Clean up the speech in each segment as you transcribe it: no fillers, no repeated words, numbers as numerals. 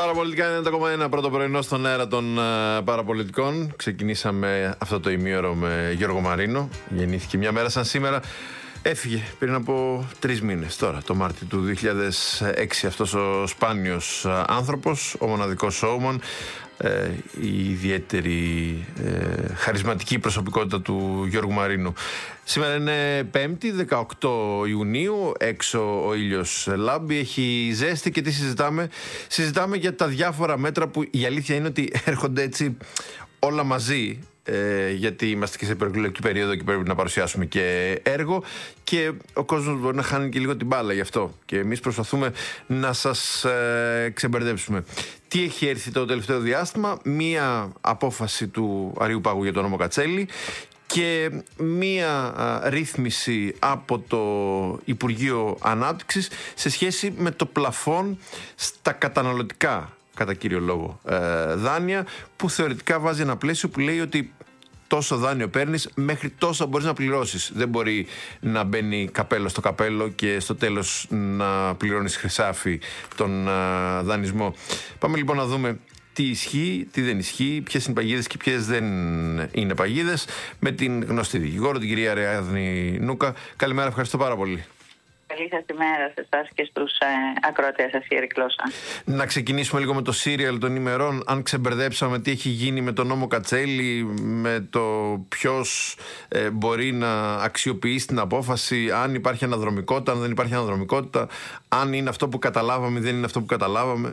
Παραπολιτικά 90,1 πρώτο πρωινό στον αέρα των παραπολιτικών. Ξεκινήσαμε αυτό το ημίωρο με Γιώργο Μαρίνο. Γεννήθηκε μια μέρα σαν σήμερα. Έφυγε πριν από 3 μήνες τώρα, το Μάρτιο του 2006, αυτός ο σπάνιος άνθρωπος, ο μοναδικός showman, η ιδιαίτερη χαρισματική προσωπικότητα του Γιώργου Μαρίνου. Σήμερα είναι Πέμπτη, 18 Ιουνίου, έξω ο ήλιος λάμπει, έχει ζέστη και τι συζητάμε? Συζητάμε για τα διάφορα μέτρα που η αλήθεια είναι ότι έρχονται έτσι όλα μαζί, γιατί είμαστε και σε προεκλογική περίοδο και πρέπει να παρουσιάσουμε και έργο και ο κόσμος μπορεί να χάνει και λίγο την μπάλα γι' αυτό και εμείς προσπαθούμε να σας ξεμπερδέψουμε. Τι έχει έρθει το τελευταίο διάστημα? Μία απόφαση του Αρείου Πάγου για τον νόμο Κατσέλη και μία ρύθμιση από το Υπουργείο Ανάπτυξης σε σχέση με το πλαφόν στα καταναλωτικά, κατά κύριο λόγο, δάνεια, που θεωρητικά βάζει ένα πλαίσιο που λέει ότι τόσο δάνειο παίρνεις, μέχρι τόσο μπορείς να πληρώσεις. Δεν μπορεί να μπαίνει καπέλο στο καπέλο και στο τέλος να πληρώνεις χρυσάφι τον δανεισμό. Πάμε λοιπόν να δούμε τι ισχύει, τι δεν ισχύει, ποιες είναι παγίδες και ποιες δεν είναι παγίδες, με την γνωστή δικηγόρο, την κυρία Αριάδνη Νούκα. Καλημέρα, ευχαριστώ πάρα πολύ. Καλή σας ημέρα σε εσάς και στους ακροατές σας, η Ερυκλώσα. Να ξεκινήσουμε λίγο με το σύριαλ των ημερών. Αν ξεμπερδέψαμε τι έχει γίνει με τον νόμο Κατσέλη, με το ποιος μπορεί να αξιοποιήσει την απόφαση, αν υπάρχει αναδρομικότητα, αν δεν υπάρχει αναδρομικότητα, αν είναι αυτό που καταλάβαμε ή δεν είναι αυτό που καταλάβαμε.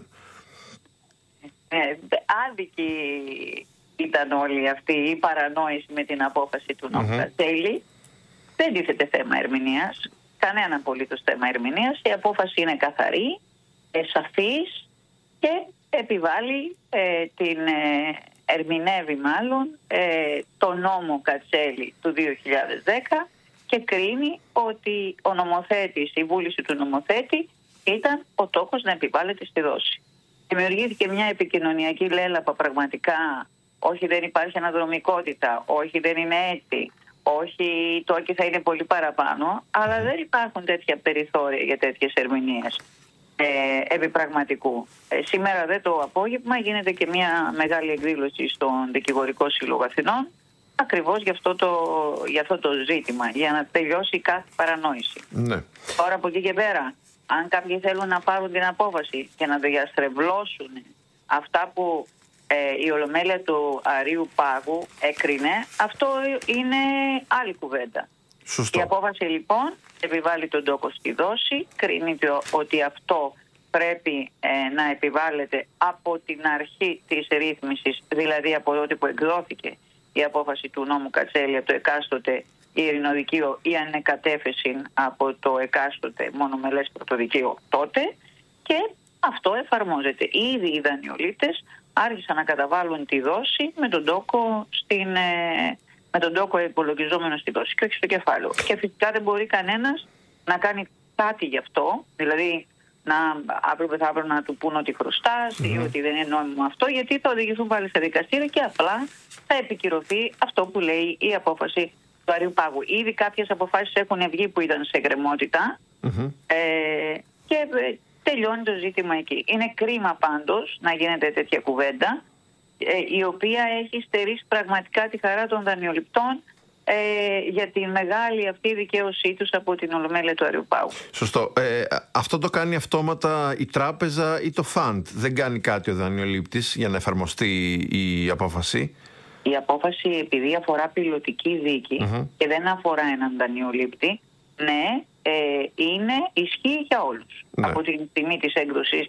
Άδικη ήταν όλη αυτή η παρανόηση με την απόφαση του νόμου Κατσέλη. Δεν τίθεται θέμα ερμηνείας. Κανένα απολύτως θέμα ερμηνείας. Η απόφαση είναι καθαρή, σαφής και επιβάλλει ερμηνεύει μάλλον το νόμο Κατσέλη του 2010 και κρίνει ότι ο νομοθέτης, η βούληση του νομοθέτη ήταν ο τόκος να επιβάλλεται στη δόση. Δημιουργήθηκε μια επικοινωνιακή λέλαπα πραγματικά. Όχι, δεν υπάρχει αναδρομικότητα, όχι, δεν είναι έτσι. Όχι, οι τόκοι θα είναι πολύ παραπάνω, αλλά δεν υπάρχουν τέτοια περιθώρια για τέτοιες ερμηνείες επί πραγματικού. Σήμερα το απόγευμα γίνεται και μια μεγάλη εκδήλωση στον Δικηγορικό Σύλλογο Αθηνών, ακριβώς για αυτό το ζήτημα, για να τελειώσει κάθε παρανόηση. Ναι. Τώρα από εκεί και πέρα, αν κάποιοι θέλουν να πάρουν την απόφαση και να διαστρεβλώσουν αυτά που η Ολομέλεια του Αρείου Πάγου έκρινε, αυτό είναι άλλη κουβέντα. Σωστό. Η απόφαση λοιπόν επιβάλλει τον τόκο στη δόση, κρίνει ότι αυτό πρέπει να επιβάλλεται από την αρχή της ρύθμισης, δηλαδή από τότε που εκδόθηκε η απόφαση του νόμου Κατσέλη από το εκάστοτε ειρηνοδικείο ή ανεκατέφεση από το εκάστοτε μονομελές πρωτοδικείο τότε, και αυτό εφαρμόζεται. Ήδη οι δανειολήπτες άρχισαν να καταβάλουν τη δόση με τον τόκο υπολογιζόμενο στη δόση και όχι στο κεφάλαιο. Και φυσικά δεν μπορεί κανένας να κάνει κάτι γι' αυτό, δηλαδή αύριο μεθαύριο να του πούν ότι χρωστάς ή ότι δεν είναι νόμιμο αυτό, γιατί θα οδηγηθούν πάλι στα δικαστήρια και απλά θα επικυρωθεί αυτό που λέει η απόφαση του Αρείου Πάγου. Ήδη κάποιες αποφάσεις έχουν βγει που ήταν σε εκκρεμότητα και τελειώνει το ζήτημα εκεί. Είναι κρίμα πάντως να γίνεται τέτοια κουβέντα, η οποία έχει στερήσει πραγματικά τη χαρά των δανειοληπτών για τη μεγάλη αυτή δικαίωσή τους από την Ολομέλεια του Αρείου Πάγου. Σωστό. Αυτό το κάνει αυτόματα η τράπεζα ή το φαντ? Δεν κάνει κάτι ο δανειολήπτης για να εφαρμοστεί η απόφαση? Η απόφαση, επειδή αφορά πιλωτική δίκη και δεν αφορά έναν δανειολήπτη, ναι, ισχύει για όλους. Ναι. Από την τιμή της έκδοσης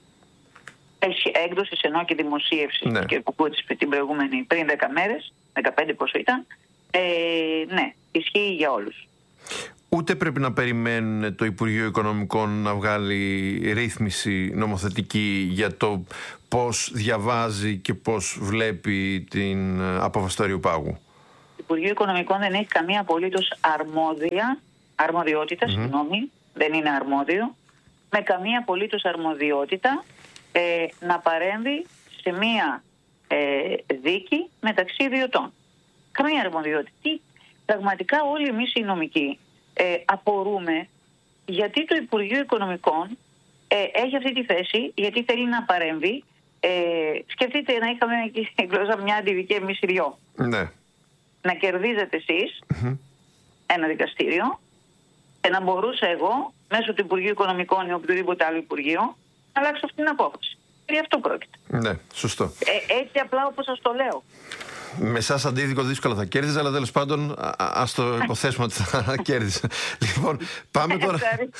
ενώ και δημοσίευσης και την προηγούμενη πριν 10 μέρες, 15 πόσο ήταν, ναι, ισχύει για όλους. Ούτε πρέπει να περιμένουν το Υπουργείο Οικονομικών να βγάλει ρύθμιση νομοθετική για το πώς διαβάζει και πώς βλέπει την απόφαση του Αρείου Πάγου. Το Υπουργείο Οικονομικών δεν έχει καμία απολύτως αρμοδιότητα, δεν είναι αρμόδιο, με καμία απολύτως αρμοδιότητα να παρέμβει σε μία δίκη μεταξύ ιδιωτών. Καμία αρμοδιότητα. Πραγματικά όλοι εμείς οι νομικοί απορούμε γιατί το Υπουργείο Οικονομικών έχει αυτή τη θέση, γιατί θέλει να παρέμβει Σκεφτείτε να είχαμε εκεί γλώσσα μια αντιδικέμιση δυο. Ναι. Να κερδίζετε εσείς ένα δικαστήριο και να μπορούσα εγώ μέσω του Υπουργείου Οικονομικών ή οποιοδήποτε άλλο Υπουργείο να αλλάξω αυτή την απόφαση. Γι' αυτό πρόκειται. Ναι, σωστό. Έτσι απλά όπως σας το λέω. Με εσάς αντίδικο δύσκολα θα κέρδιζα, αλλά τέλος πάντων ας το υποθέσουμε ότι θα κέρδιζα. Λοιπόν, πάμε τώρα.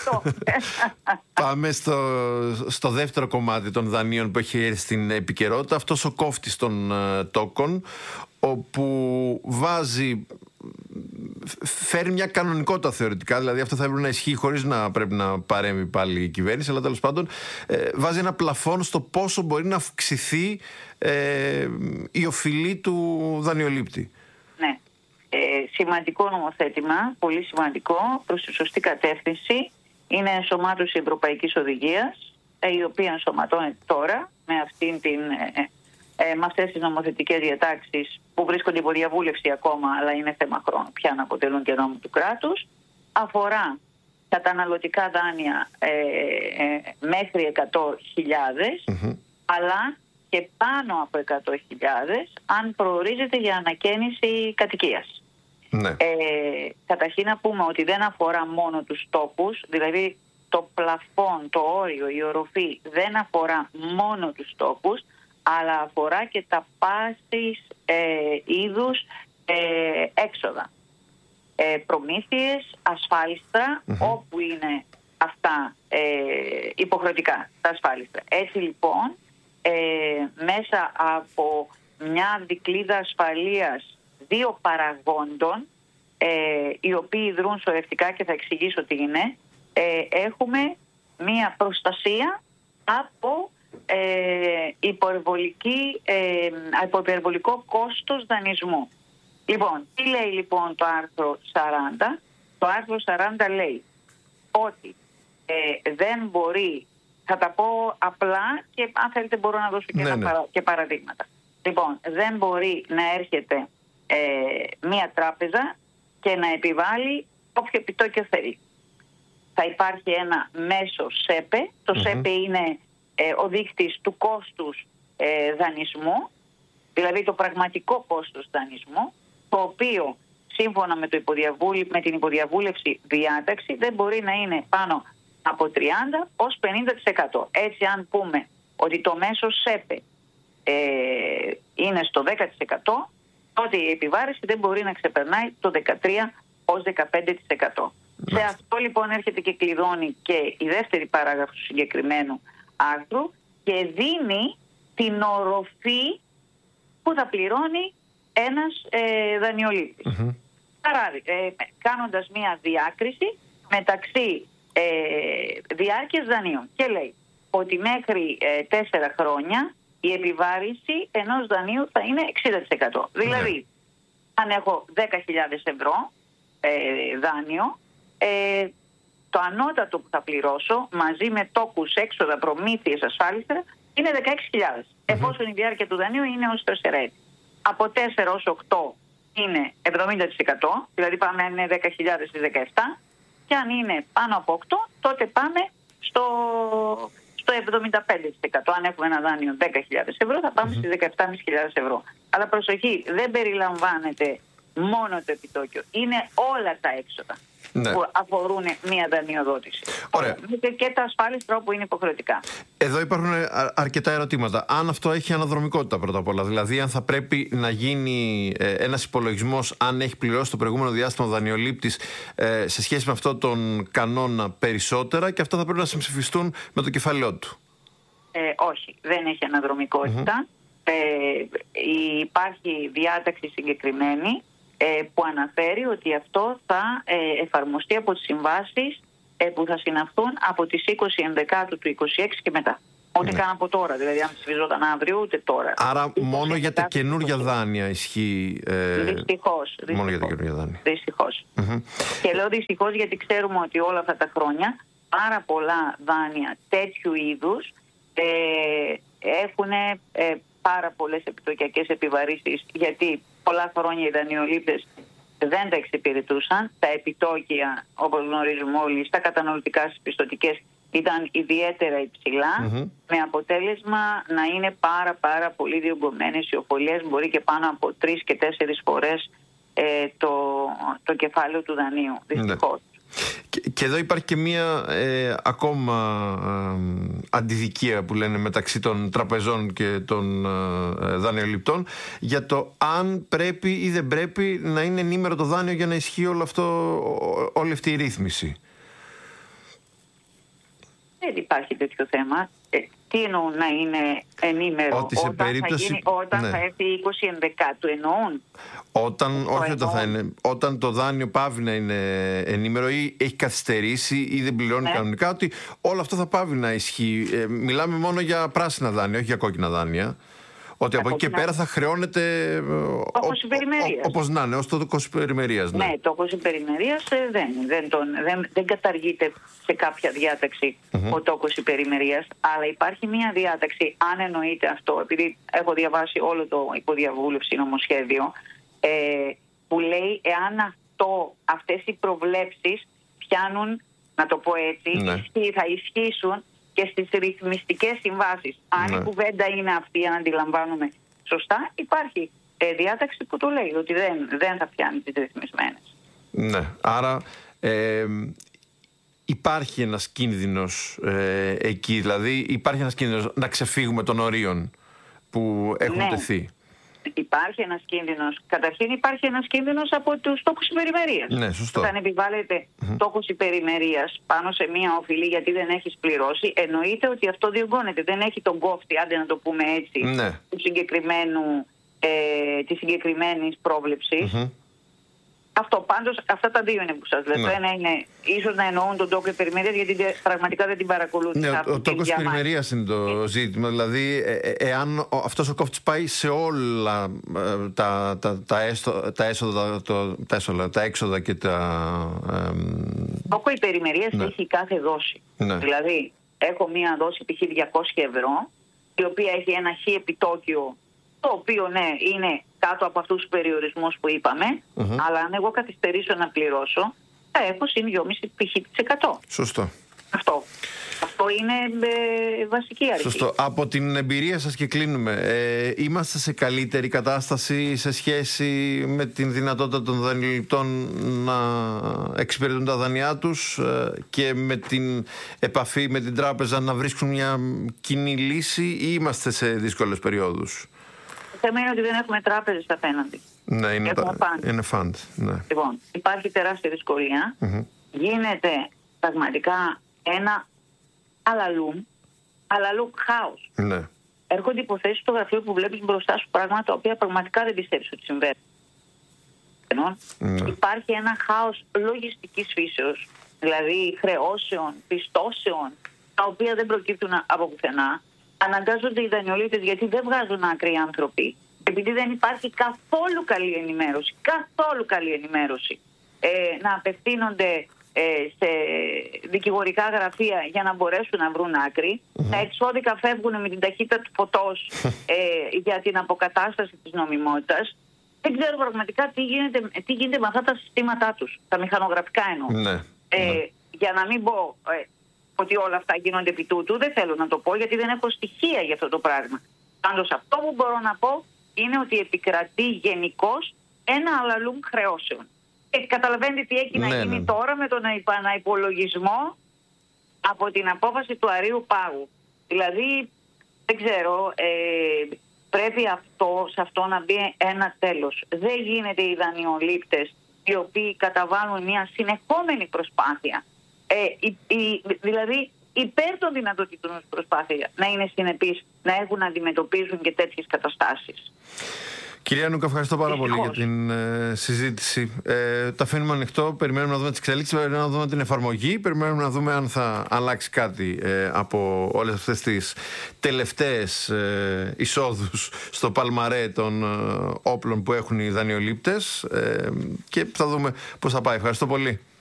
Πάμε στο δεύτερο κομμάτι των δανείων που έχει έρθει στην επικαιρότητα. Αυτός ο κόφτης των τόκων, όπου φέρει μια κανονικότητα θεωρητικά, δηλαδή αυτό θα έπρεπε να ισχύει χωρίς να πρέπει να παρέμβει πάλι η κυβέρνηση, αλλά τέλος πάντων βάζει ένα πλαφόν στο πόσο μπορεί να αυξηθεί η οφειλή του δανειολήπτη. Ναι. Σημαντικό νομοθέτημα, πολύ σημαντικό, προς τη σωστή κατεύθυνση. Είναι ενσωμάτωση Ευρωπαϊκής Οδηγίας, η οποία ενσωματώνεται τώρα με αυτές τις νομοθετικές διατάξεις που βρίσκονται υπό διαβούλευση ακόμα, αλλά είναι θέμα χρόνου πια να αποτελούν και νόμο του κράτους. Αφορά καταναλωτικά δάνεια μέχρι 100.000, αλλά και πάνω από 100.000 αν προορίζεται για ανακαίνιση κατοικίας. Ναι. Καταρχήν να πούμε ότι δεν αφορά μόνο τους τόκους, δηλαδή το πλαφόν, το όριο, η οροφή δεν αφορά μόνο τους τόκους, αλλά αφορά και τα πάσης είδους έξοδα. Προμήθειες, ασφάλιστρα, όπου είναι αυτά υποχρεωτικά τα ασφάλιστρα. Έτσι λοιπόν, μέσα από μια δικλείδα ασφαλείας δύο παραγόντων, οι οποίοι δρούν σωρευτικά και θα εξηγήσω τι είναι, έχουμε μια προστασία από υπερβολικό κόστος δανεισμού. Λοιπόν, τι λέει λοιπόν το άρθρο 40? Το άρθρο 40 λέει ότι δεν μπορεί, θα τα πω απλά και αν θέλετε μπορώ να δώσω και παραδείγματα. Λοιπόν, δεν μπορεί να έρχεται μία τράπεζα και να επιβάλλει όποιο επιτόκιο θέλει. Θα υπάρχει ένα μέσο ΣΕΠΕ. Το ΣΕΠΕ είναι ο δείκτης του κόστους δανεισμού, δηλαδή το πραγματικό κόστος δανεισμού, το οποίο σύμφωνα με την υποδιαβούλευση διάταξη δεν μπορεί να είναι πάνω από 30% ως 50%. Έτσι αν πούμε ότι το μέσο ΣΕΠΕ είναι στο 10%, τότε η επιβάρηση δεν μπορεί να ξεπερνάει το 13% ως 15%. Σε αυτό λοιπόν έρχεται και κλειδώνει και η δεύτερη παράγραφος του συγκεκριμένου άρθρου και δίνει την οροφή που θα πληρώνει ένας δανειολήπτης. Κάνοντας μία διάκριση μεταξύ διάρκειας δανείων και λέει ότι μέχρι 4 χρόνια η επιβάρηση ενός δανείου θα είναι 60%. Δηλαδή, αν έχω 10.000 ευρώ δάνειο, το ανώτατο που θα πληρώσω μαζί με τόκους, έξοδα, προμήθειες, ασφάλιστρα είναι 16.000. Εφόσον η διάρκεια του δανείου είναι ως 4 έτη. Από 4 ως 8 είναι 70%, δηλαδή πάμε αν είναι 10.000 στις 17, και αν είναι πάνω από 8, τότε πάμε στο 75%. Αν έχουμε ένα δάνειο 10.000 ευρώ, θα πάμε στις 17.500 ευρώ. Αλλά προσοχή, δεν περιλαμβάνεται μόνο το επιτόκιο. Είναι όλα τα έξοδα που αφορούν μία δανειοδότηση. Ωραία. Και τα ασφάλιστρα που είναι υποχρεωτικά. Εδώ υπάρχουν αρκετά ερωτήματα. Αν αυτό έχει αναδρομικότητα πρώτα απ' όλα, δηλαδή αν θα πρέπει να γίνει ένας υπολογισμός αν έχει πληρώσει το προηγούμενο διάστημα ο δανειολήπτης σε σχέση με αυτό τον κανόνα περισσότερα, και αυτά θα πρέπει να συμψηφιστούν με το κεφάλαιό του. Όχι, δεν έχει αναδρομικότητα. Υπάρχει διάταξη συγκεκριμένη που αναφέρει ότι αυτό θα εφαρμοστεί από τις συμβάσεις που θα συναυθούν από τις 20 Ενδεκάτου του 26 και μετά. Ό,τι καν από τώρα, δηλαδή αν ψηφιζόταν αύριο, ούτε τώρα. Άρα μόνο για τα καινούργια δάνεια ισχύει. Δυστυχώς. Μόνο για τα καινούργια δάνεια. Δυστυχώς. Και λέω δυστυχώς γιατί ξέρουμε ότι όλα αυτά τα χρόνια πάρα πολλά δάνεια τέτοιου είδους έχουν πάρα πολλές επιτοκιακές επιβαρύσεις, γιατί πολλά χρόνια οι δανειολήπτες δεν τα εξυπηρετούσαν. Τα επιτόκια, όπως γνωρίζουμε όλοι, στα καταναλωτικά, στις πιστωτικές ήταν ιδιαίτερα υψηλά, με αποτέλεσμα να είναι πάρα πολύ διωγγωμένες οι οφολίες, μπορεί και πάνω από 3 και 4 φορές το κεφάλαιο του δανείου, δυστυχώς. Και εδώ υπάρχει και μία ακόμα αντιδικία που λένε μεταξύ των τραπεζών και των δανειοληπτών για το αν πρέπει ή δεν πρέπει να είναι ενήμερο το δάνειο για να ισχύει όλη αυτή η ρύθμιση. Δεν υπάρχει τέτοιο θέμα. Τι εννοούν να είναι ενήμερο? Ότι σε περίπτωση... Όταν θα έρθει 20 Ενδεκάτου εννοούν? Όταν το δάνειο πάβει να είναι ενήμερο ή έχει καθυστερήσει ή δεν πληρώνει κανονικά, ότι όλο αυτό θα πάβει να ισχύει. Μιλάμε μόνο για πράσινα δάνεια, όχι για κόκκινα δάνεια. Ότι από εκεί και πέρα θα χρεώνεται τόκος υπερημερίας. Όπως να είναι, ως το τόκος υπερημερίας. Ναι, τόκος υπερημερίας δεν καταργείται σε κάποια διάταξη ο τόκος υπερημερίας, αλλά υπάρχει μια διάταξη, αν εννοείται αυτό, επειδή έχω διαβάσει όλο το υποδιαβούλευση νομοσχέδιο, που λέει εάν αυτές οι προβλέψεις πιάνουν, να το πω έτσι, θα ισχύσουν και στις ρυθμιστικές συμβάσεις. Αν η κουβέντα είναι αυτή, αν αντιλαμβάνουμε σωστά, υπάρχει διάταξη που το λέει ότι δεν θα πιάνει τις ρυθμισμένες. Ναι, άρα υπάρχει ένας κίνδυνος εκεί, δηλαδή υπάρχει ένας κίνδυνος να ξεφύγουμε των ορίων που έχουν τεθεί. Υπάρχει ένας κίνδυνος. Καταρχήν υπάρχει ένας κίνδυνος από τους τόκους υπερημερίας. Ναι, σωστό. Όταν επιβάλλεται τόκος υπερημερίας πάνω σε μία οφειλή γιατί δεν έχεις πληρώσει, εννοείται ότι αυτό διωγγώνεται. Δεν έχει τον κόφτη, άντε να το πούμε έτσι, της συγκεκριμένης πρόβλεψης. Αυτό πάντως, αυτά τα δύο είναι που σας λέω. Το ένα είναι ίσως να εννοούν τον τόκο υπερημερίας, γιατί πραγματικά δεν την παρακολούθησα. Ναι, ο τόκος υπερημερίας είναι το ζήτημα. Δηλαδή, εάν αυτός ο κόφτης πάει σε όλα τα έξοδα και τα... Τόκο υπερημερίας έχει κάθε δόση. Δηλαδή, έχω μία δόση π.χ. 200 ευρώ, η οποία έχει ένα χ επιτόκιο, το οποίο είναι κάτω από αυτούς τους περιορισμούς που είπαμε, αλλά αν εγώ καθυστερήσω να πληρώσω, θα έχω συν 2,5%. Σωστό. Αυτό είναι βασική αρχή. Σωστό. Από την εμπειρία σας και κλείνουμε, είμαστε σε καλύτερη κατάσταση σε σχέση με την δυνατότητα των δανειοληπτών να εξυπηρετούν τα δανειά τους και με την επαφή με την τράπεζα να βρίσκουν μια κοινή λύση, ή είμαστε σε δύσκολες περιόδους? Το θέμα είναι ότι δεν έχουμε τράπεζες απέναντι. Ναι, είναι fund. Λοιπόν, υπάρχει τεράστια δυσκολία. Γίνεται πραγματικά ένα αλαλούμ χάος. Έρχονται υποθέσεις στο γραφείο που βλέπεις μπροστά σου πράγματα τα οποία πραγματικά δεν πιστεύεις ότι συμβαίνουν. Υπάρχει ένα χάος λογιστικής φύσεως, δηλαδή χρεώσεων, πιστώσεων, τα οποία δεν προκύπτουν από πουθενά. Αναγκάζονται οι δανειολήπτες, γιατί δεν βγάζουν άκρη οι άνθρωποι, επειδή δεν υπάρχει καθόλου καλή ενημέρωση, να απευθύνονται σε δικηγορικά γραφεία για να μπορέσουν να βρουν άκρη. Τα εξώδικα φεύγουν με την ταχύτητα του φωτός για την αποκατάσταση της νομιμότητας. Δεν ξέρω πραγματικά τι γίνεται με αυτά τα συστήματά τους, τα μηχανογραφικά εννοώ. Για να μην πω ότι όλα αυτά γίνονται επί τούτου, δεν θέλω να το πω γιατί δεν έχω στοιχεία για αυτό το πράγμα. Πάντως αυτό που μπορώ να πω είναι ότι επικρατεί γενικώς ένα αλαλούμ χρεώσεων. Καταλαβαίνετε τι έχει να γίνει τώρα με τον επαναυπολογισμό από την απόφαση του Αρείου Πάγου. Δηλαδή, δεν ξέρω, πρέπει σε αυτό να μπει ένα τέλος. Δεν γίνεται οι δανειολήπτες οι οποίοι καταβάλουν μια συνεχόμενη προσπάθεια, δηλαδή υπέρ των δυνατοτήτων της προσπάθεια, να είναι συνεπείς, να έχουν να αντιμετωπίζουν και τέτοιες καταστάσεις. Κυρία Νούκα, ευχαριστώ πάρα πολύ για την συζήτηση. Τα αφήνουμε ανοιχτό. Περιμένουμε να δούμε τις εξελίξεις, περιμένουμε να δούμε την εφαρμογή, περιμένουμε να δούμε αν θα αλλάξει κάτι από όλες αυτές τις τελευταίες εισόδους στο παλμαρέ των όπλων που έχουν οι δανειολήπτες, και θα δούμε πώς θα πάει. Ευχαριστώ πολύ.